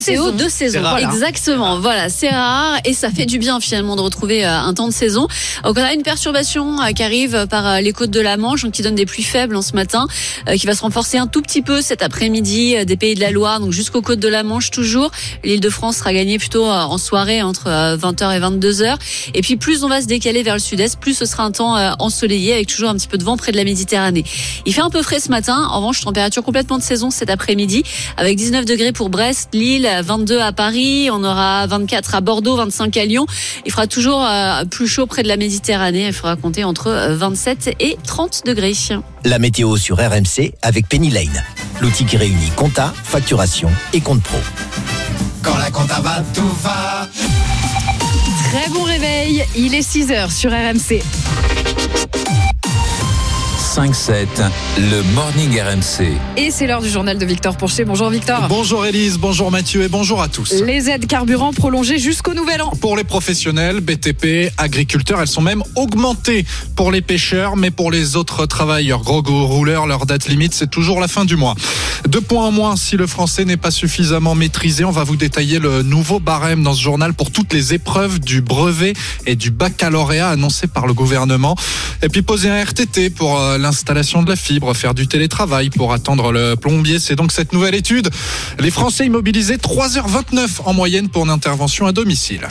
saison. Deux saisons. Voilà. Exactement. Voilà, c'est rare et ça fait du bien finalement de retrouver un temps de saison. Donc on a une perturbation qui arrive par les côtes de la Manche, donc qui donne des pluies faibles en ce matin, qui va se renforcer un tout petit peu cet après-midi des Pays de la Loire, donc jusqu'aux côtes de la Manche toujours. L'Île-de-France sera gagnée plutôt en soirée entre 20h et 22h. Et puis plus on va se décaler vers le sud-est, plus ce sera un temps ensoleillé avec toujours un petit peu de vent près de la Méditerranée. Il fait un peu frais ce matin. En revanche, température complètement de saison cet après-midi avec 19 degrés pour Brest, Lille, 22 à Paris. On aura 24 à Bordeaux, 25 à Lyon. Il fera toujours plus chaud près de la Méditerranée. Il faudra compter entre 27 et 30 degrés. La météo sur RMC avec Penny Lane. L'outil qui réunit compta, facturation et compte pro. Quand la compta va, tout va. Très bon réveil, il est 6h sur RMC. 5-7, le Morning RMC. Et c'est l'heure du journal de Victor Pourchet. Bonjour Victor. Bonjour Élise, bonjour Mathieu et bonjour à tous. Les aides carburant prolongées jusqu'au nouvel an. Pour les professionnels, BTP, agriculteurs, elles sont même augmentées pour les pêcheurs, mais pour les autres travailleurs, gros rouleurs, leur date limite, c'est toujours la fin du mois. 2 points en moins si le français n'est pas suffisamment maîtrisé. On va vous détailler le nouveau barème dans ce journal pour toutes les épreuves du brevet et du baccalauréat annoncé par le gouvernement. Et puis poser un RTT pour l'installation de la fibre, faire du télétravail pour attendre le plombier. C'est donc cette nouvelle étude. Les Français immobilisés 3h29 en moyenne pour une intervention à domicile.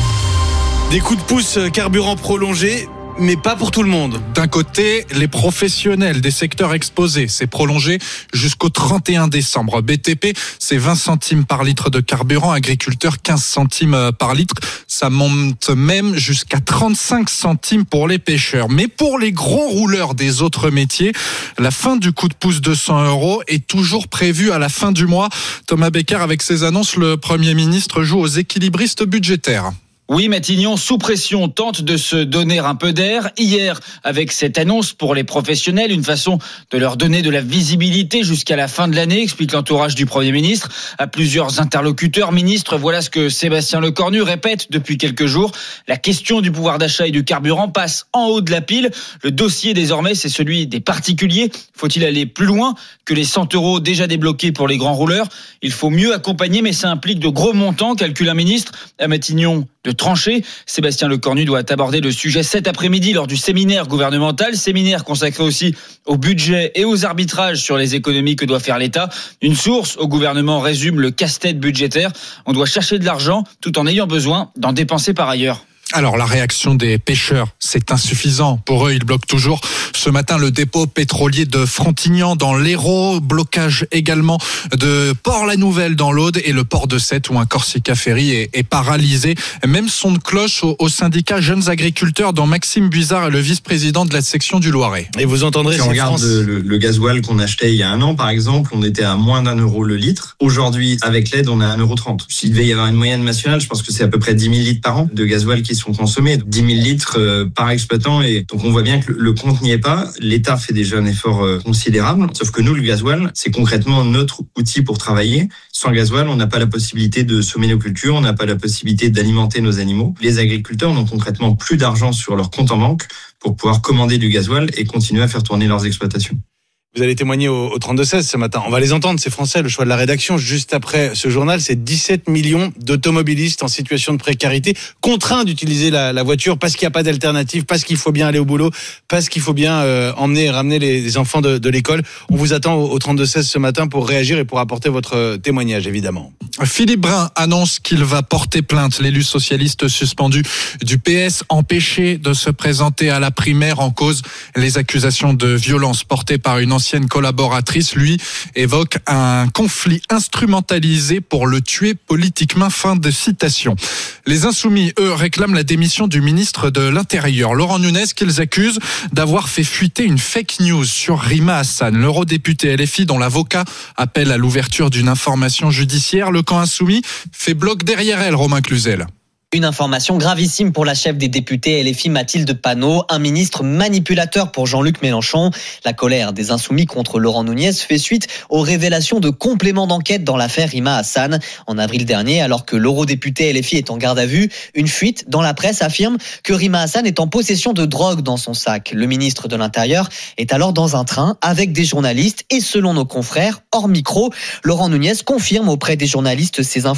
Des coups de pouce carburant prolongés, mais pas pour tout le monde. D'un côté, les professionnels des secteurs exposés, c'est prolongé jusqu'au 31 décembre. BTP, c'est 20 centimes par litre de carburant, agriculteurs 15 centimes par litre. Ça monte même jusqu'à 35 centimes pour les pêcheurs. Mais pour les gros rouleurs des autres métiers, la fin du coup de pouce de 100 € est toujours prévue à la fin du mois. Thomas Becker, avec ses annonces, le Premier ministre joue aux équilibristes budgétaires. Oui, Matignon, sous pression, tente de se donner un peu d'air. Hier, avec cette annonce pour les professionnels, une façon de leur donner de la visibilité jusqu'à la fin de l'année, explique l'entourage du Premier ministre. À plusieurs interlocuteurs, ministres, voilà ce que Sébastien Lecornu répète depuis quelques jours. La question du pouvoir d'achat et du carburant passe en haut de la pile. Le dossier, désormais, c'est celui des particuliers. Faut-il aller plus loin que les 100 € déjà débloqués pour les grands rouleurs? Il faut mieux accompagner, mais ça implique de gros montants, calcule un ministre. À Matignon, de trancher. Sébastien Lecornu doit aborder le sujet cet après-midi lors du séminaire gouvernemental, séminaire consacré aussi au budget et aux arbitrages sur les économies que doit faire l'État. Une source au gouvernement résume le casse-tête budgétaire. On doit chercher de l'argent tout en ayant besoin d'en dépenser par ailleurs. Alors la réaction des pêcheurs, c'est insuffisant. Pour eux, ils bloquent toujours. Ce matin, le dépôt pétrolier de Frontignan dans l'Hérault, blocage également de Port-la-Nouvelle dans l'Aude et le port de Sète où un Corsica Ferry est paralysé. Même son de cloche au syndicat Jeunes Agriculteurs dont Maxime Buizard est le vice-président de la section du Loiret. Et vous entendrez si on regarde le gasoil qu'on achetait il y a un an, par exemple, on était à moins d'1 € le litre. Aujourd'hui, avec l'aide, on est à 1,30 €. S'il devait y avoir une moyenne nationale, je pense que c'est à peu près 10 000 litres par an de gasoil qui sont consommés, 10 000 litres par exploitant, et donc on voit bien que le compte n'y est pas. L'État fait déjà un effort considérable, sauf que nous, le gasoil, c'est concrètement notre outil pour travailler. Sans gasoil, on n'a pas la possibilité de semer nos cultures, on n'a pas la possibilité d'alimenter nos animaux. Les agriculteurs n'ont concrètement plus d'argent sur leur compte en banque pour pouvoir commander du gasoil et continuer à faire tourner leurs exploitations. Vous allez témoigner au 32-16 ce matin. On va les entendre, ces Français, le choix de la rédaction. Juste après ce journal, c'est 17 millions d'automobilistes en situation de précarité, contraints d'utiliser la voiture parce qu'il n'y a pas d'alternative, parce qu'il faut bien aller au boulot, parce qu'il faut bien emmener et ramener les enfants de l'école. On vous attend au 32-16 ce matin pour réagir et pour apporter votre témoignage, évidemment. Philippe Brun annonce qu'il va porter plainte. L'élu socialiste suspendu du PS, empêché de se présenter à la primaire en cause les accusations de violence portées par une ancienne collaboratrice, lui, évoque un conflit instrumentalisé pour le tuer politiquement. Fin de citation. Les Insoumis, eux, réclament la démission du ministre de l'Intérieur, Laurent Nunez, qu'ils accusent d'avoir fait fuiter une fake news sur Rima Hassan, l'eurodéputé LFI dont l'avocat appelle à l'ouverture d'une information judiciaire. Le camp Insoumis fait bloc derrière elle, Romain Cluzel. Une information gravissime pour la chef des députés LFI Mathilde Panot, un ministre manipulateur pour Jean-Luc Mélenchon. La colère des Insoumis contre Laurent Nunez fait suite aux révélations de compléments d'enquête dans l'affaire Rima Hassan. En avril dernier, alors que l'eurodéputé LFI est en garde à vue, une fuite dans la presse affirme que Rima Hassan est en possession de drogue dans son sac. Le ministre de l'Intérieur est alors dans un train avec des journalistes et selon nos confrères, hors micro, Laurent Nunez confirme auprès des journalistes ces informations.